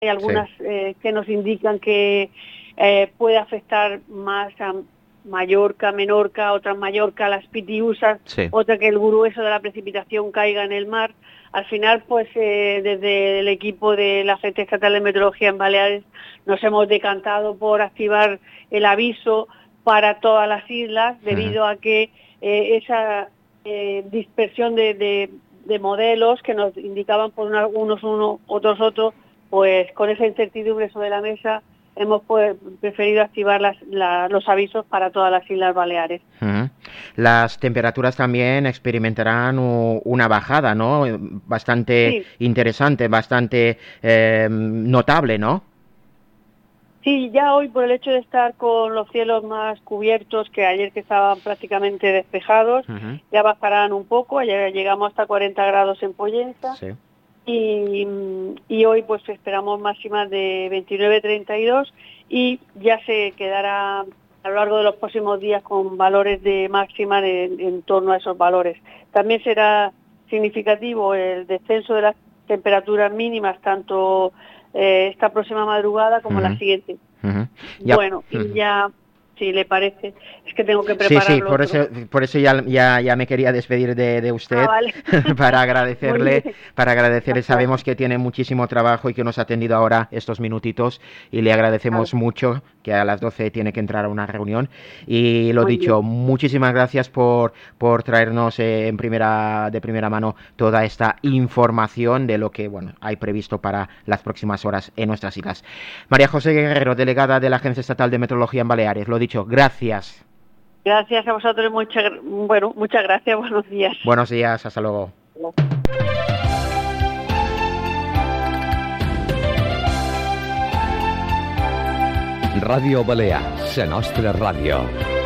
Hay algunas que nos indican que puede afectar más a Mallorca, Menorca, otras Mallorca, las Pitiusas, otra que el grueso de la precipitación caiga en el mar. Al final, pues desde el equipo de la Agencia Estatal de Meteorología en Baleares nos hemos decantado por activar el aviso para todas las islas, debido a que esa dispersión de modelos que nos indicaban por unos uno, otros, pues con esa incertidumbre sobre la mesa hemos preferido activar los avisos para todas las Islas Baleares. Las temperaturas también experimentarán una bajada, ¿no? Bastante interesante, bastante notable, ¿no? Sí, ya hoy, por el hecho de estar con los cielos más cubiertos que ayer, que estaban prácticamente despejados, ya bajarán un poco. Ayer llegamos hasta 40 grados en Pollensa. Sí. Y hoy pues esperamos máximas de 29-32 y ya se quedará a lo largo de los próximos días con valores de máxima en torno a esos valores. También será significativo el descenso de las temperaturas mínimas, tanto esta próxima madrugada como la siguiente. Bueno, y ya... Si le parece, es que tengo que prepararlo. Sí, por eso ya me quería despedir de usted, vale. para agradecerle, sabemos que tiene muchísimo trabajo y que nos ha atendido ahora estos minutitos y le agradecemos mucho, que a las 12 tiene que entrar a una reunión. Y lo dicho, muchísimas gracias por traernos de primera mano toda esta información de lo que hay previsto para las próximas horas en nuestras islas. María José Guerrero, delegada de la Agencia Estatal de Meteorología en Baleares, lo dicho, gracias. Gracias a vosotros, muchas gracias, buenos días. Buenos días, hasta luego. Ràdio Balear, la nostra ràdio.